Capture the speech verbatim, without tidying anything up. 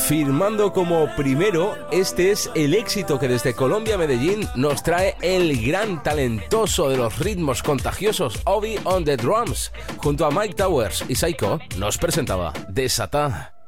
firmando como primero. Este es el éxito que desde Colombia, Medellín, nos trae el gran talentoso de los ritmos contagiosos Obi on the Drums. Junto a Mike Towers y Psycho nos presentaba Desata.